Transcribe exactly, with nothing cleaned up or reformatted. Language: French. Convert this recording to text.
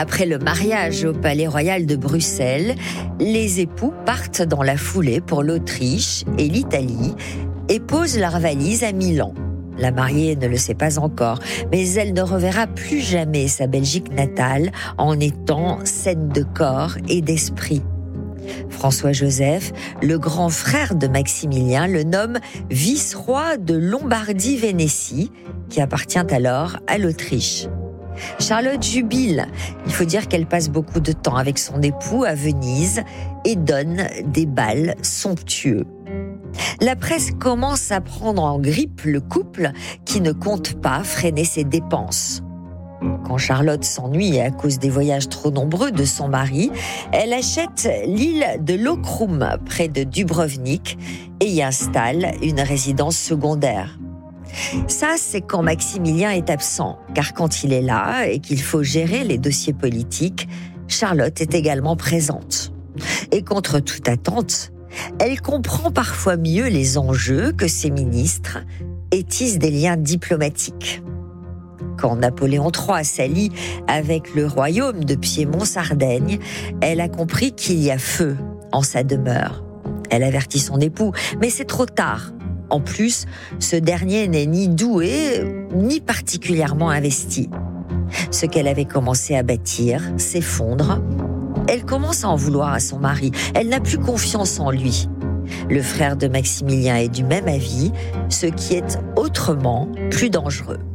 Après le mariage au Palais Royal de Bruxelles, les époux partent dans la foulée pour l'Autriche et l'Italie et posent leurs valises à Milan. La mariée ne le sait pas encore, mais elle ne reverra plus jamais sa Belgique natale en étant saine de corps et d'esprit. François-Joseph, le grand frère de Maximilien, le nomme vice-roi de Lombardie-Vénétie, qui appartient alors à l'Autriche. Charlotte jubile. Il faut dire qu'elle passe beaucoup de temps avec son époux à Venise et donne des bals somptueux. La presse commence à prendre en grippe le couple qui ne compte pas freiner ses dépenses. Quand Charlotte s'ennuie à cause des voyages trop nombreux de son mari, elle achète l'île de Lokrum près de Dubrovnik et y installe une résidence secondaire. Ça, c'est quand Maximilien est absent, car quand il est là et qu'il faut gérer les dossiers politiques, Charlotte est également présente. Et contre toute attente, elle comprend parfois mieux les enjeux que ses ministres et tisse des liens diplomatiques. Quand Napoléon trois s'allie avec le royaume de Piémont-Sardaigne, elle a compris qu'il y a feu en sa demeure. Elle avertit son époux, mais c'est trop tard. En plus, ce dernier n'est ni doué, ni particulièrement investi. Ce qu'elle avait commencé à bâtir s'effondre. Elle commence à en vouloir à son mari. Elle n'a plus confiance en lui. Le frère de Maximilien est du même avis, ce qui est autrement plus dangereux.